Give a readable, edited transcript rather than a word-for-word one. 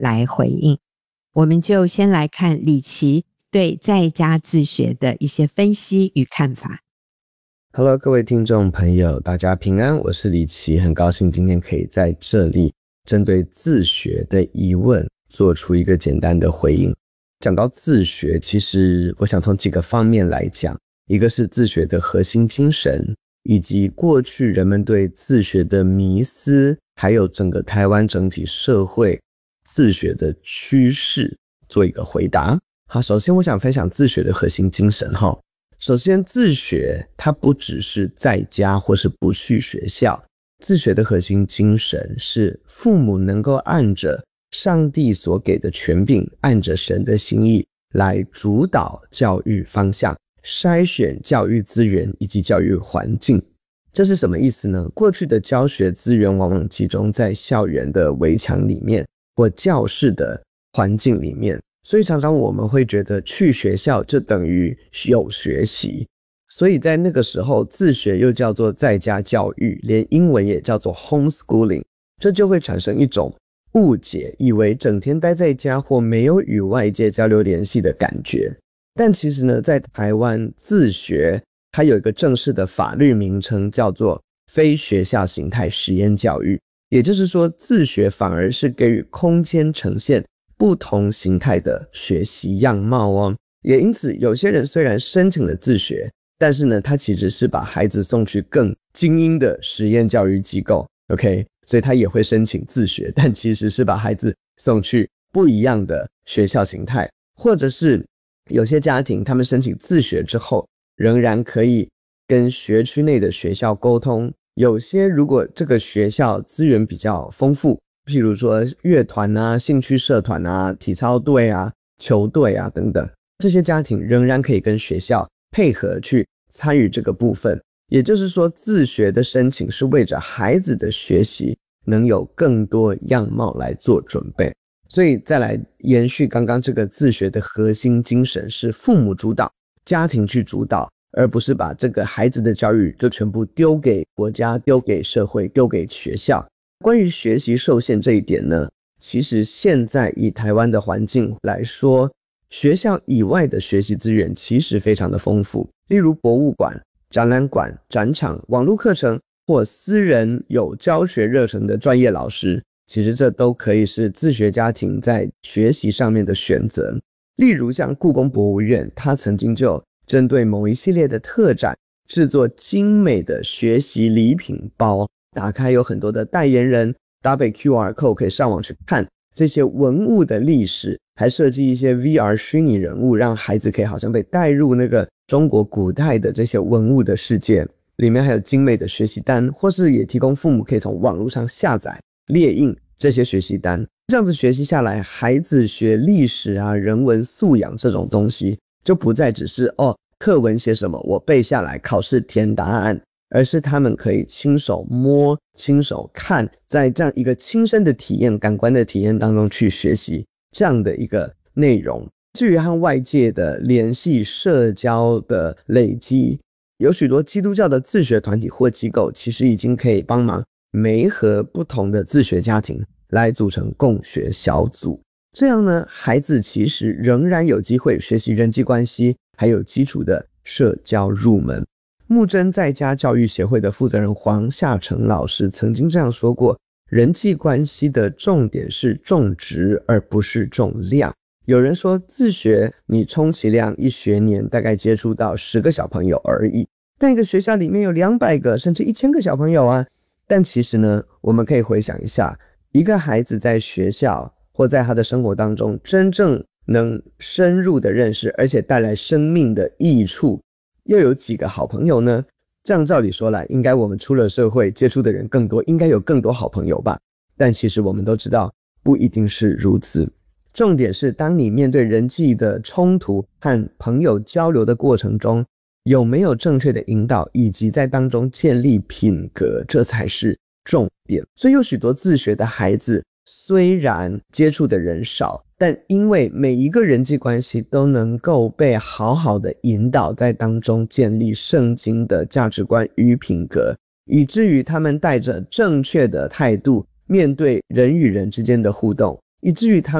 来回应。我们就先来看李琦对在家自学的一些分析与看法。 Hello， 各位听众朋友，大家平安，我是李琦，很高兴今天可以在这里针对自学的疑问做出一个简单的回应。讲到自学，其实我想从几个方面来讲，一个是自学的核心精神，以及过去人们对自学的迷思，还有整个台湾整体社会自学的趋势做一个回答。好，首先我想分享自学的核心精神。首先，自学它不只是在家或是不去学校，自学的核心精神是父母能够按着上帝所给的权柄，按着神的心意来主导教育方向，筛选教育资源以及教育环境。这是什么意思呢？过去的教学资源往往集中在校园的围墙里面或教室的环境里面，所以常常我们会觉得去学校就等于有学习，所以在那个时候自学又叫做在家教育，连英文也叫做 homeschooling， 这就会产生一种误解，以为整天待在家或没有与外界交流联系的感觉。但其实呢，在台湾自学它有一个正式的法律名称，叫做非学校形态实验教育，也就是说自学反而是给予空间呈现不同形态的学习样貌哦。也因此有些人虽然申请了自学，但是呢他其实是把孩子送去更精英的实验教育机构 OK， 所以他也会申请自学，但其实是把孩子送去不一样的学校形态。或者是有些家庭他们申请自学之后仍然可以跟学区内的学校沟通，有些如果这个学校资源比较丰富，譬如说乐团啊、兴趣社团啊、体操队啊、球队啊等等，这些家庭仍然可以跟学校配合去参与这个部分。也就是说，自学的申请是为着孩子的学习能有更多样貌来做准备。所以再来延续刚刚这个自学的核心精神是父母主导，家庭去主导，而不是把这个孩子的教育就全部丢给国家、丢给社会、丢给学校。关于学习受限这一点呢，其实现在以台湾的环境来说，学校以外的学习资源其实非常的丰富，例如博物馆、展览馆、展场、网络课程或私人有教学热忱的专业老师，其实这都可以是自学家庭在学习上面的选择。例如像故宫博物院，它曾经就针对某一系列的特展制作精美的学习礼品包，打开有很多的代言人，搭配 QR code 可以上网去看这些文物的历史，还设计一些 VR 虚拟人物，让孩子可以好像被带入那个中国古代的这些文物的世界。里面还有精美的学习单，或是也提供父母可以从网络上下载列印这些学习单。这样子学习下来，孩子学历史啊、人文素养这种东西就不再只是课文写什么我背下来，考试填答案，而是他们可以亲手摸、亲手看，在这样一个亲身的体验、感官的体验当中去学习这样的一个内容。至于和外界的联系、社交的累积，有许多基督教的自学团体或机构其实已经可以帮忙媒合不同的自学家庭来组成共学小组。这样呢，孩子其实仍然有机会学习人际关系，还有基础的社交入门。木真在家教育协会的负责人黄夏成老师曾经这样说过，人际关系的重点是重质而不是重量。有人说自学你充其量一学年大概接触到10个小朋友而已，但一个学校里面有200个甚至1000个小朋友啊。但其实呢，我们可以回想一下，一个孩子在学校或在他的生活当中真正能深入的认识而且带来生命的益处，又有几个好朋友呢？这样照理说来，应该我们出了社会接触的人更多，应该有更多好朋友吧。但其实我们都知道不一定是如此。重点是当你面对人际的冲突和朋友交流的过程中，有没有正确的引导，以及在当中建立品格，这才是重点。所以有许多自学的孩子虽然接触的人少，但因为每一个人际关系都能够被好好的引导，在当中建立圣经的价值观与品格，以至于他们带着正确的态度面对人与人之间的互动， 以至于他